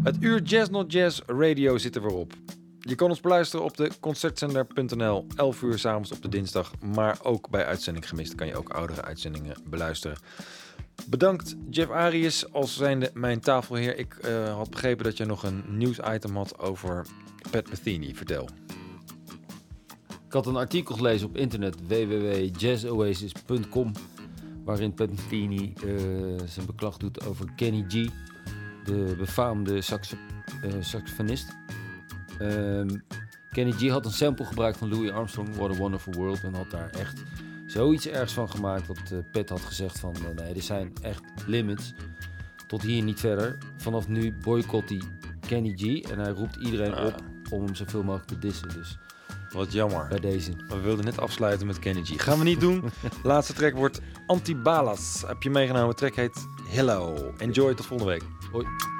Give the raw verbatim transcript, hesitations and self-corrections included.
Het uur Jazz Not Jazz Radio zit er weer op. Je kan ons beluisteren op de concertzender punt n l, elf uur 's avonds op de dinsdag. Maar ook bij Uitzending Gemist kan je ook oudere uitzendingen beluisteren. Bedankt Jeff Arius als zijnde mijn tafelheer. Ik uh, had begrepen dat je nog een nieuwsitem had over Pat Metheny. Vertel. Ik had een artikel gelezen op internet w w w punt jazz oasis punt com waarin Pat Metheny uh, zijn beklag doet over Kenny G, de befaamde saxo- uh, saxofonist. Um, Kenny G had een sample gebruikt van Louis Armstrong, What a Wonderful World, en had daar echt zoiets ergs van gemaakt dat uh, Pat had gezegd van uh, nee, er zijn echt limits. Tot hier niet verder. Vanaf nu boycott hij Kenny G en hij roept iedereen Ah. op om hem zoveel mogelijk te dissen. Dus Wat jammer. bij deze. We wilden net afsluiten met Kenny G. Gaan we niet doen. Laatste track wordt Antibalas. Heb je meegenomen. De track heet Hello. Enjoy, tot volgende week. Hoi.